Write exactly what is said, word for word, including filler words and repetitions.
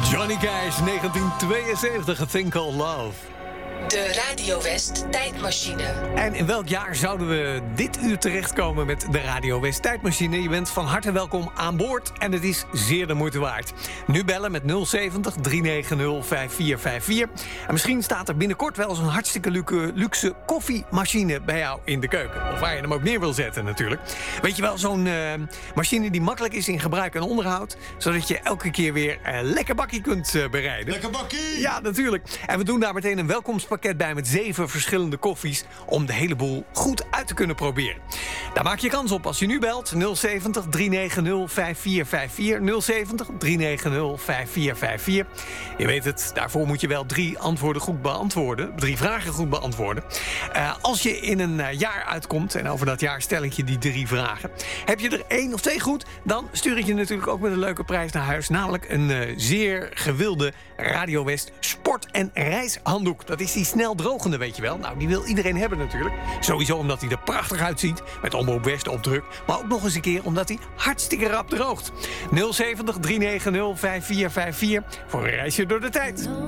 Johnny Cash, negentien tweeënzeventig, A Thing Called Love. De Radio West tijdmachine. En in welk jaar zouden we dit uur terechtkomen met de Radio West tijdmachine? Je bent van harte welkom aan boord en het is zeer de moeite waard. Nu bellen met nul zeventig, driehonderdnegentig, vijftienhonderdvijfenveertig. En misschien staat er binnenkort wel eens een hartstikke luxe, luxe koffiemachine bij jou in de keuken. Of waar je hem ook neer wil zetten natuurlijk. Weet je wel, zo'n uh, machine die makkelijk is in gebruik en onderhoud, zodat je elke keer weer een uh, lekker bakkie kunt uh, bereiden. Lekker bakkie! Ja, natuurlijk. En we doen daar meteen een welkomstpakket bij met zeven verschillende koffies om de hele boel goed uit te kunnen proberen. Daar maak je kans op als je nu belt. nul zeventig, driehonderdnegentig, vijftienhonderdvijfenveertig. nul zeventig, driehonderdnegentig, vijftienhonderdvijfenveertig. Je weet het, daarvoor moet je wel drie antwoorden goed beantwoorden. Drie vragen goed beantwoorden. Uh, als je in een uh, jaar uitkomt, en over dat jaar stel ik je die drie vragen. Heb je er één of twee goed, dan stuur ik je natuurlijk ook met een leuke prijs naar huis. Namelijk een uh, zeer gewilde Radio West sport- en reishanddoek. Dat is die snel drogende, weet je wel. Nou, die wil iedereen hebben natuurlijk. Sowieso omdat hij er prachtig uitziet, met Omroep West opdruk. Maar ook nog eens een keer omdat hij hartstikke rap droogt. nul zeventig, driehonderdnegentig, vijftienhonderdvijfenveertig voor een reisje door de tijd.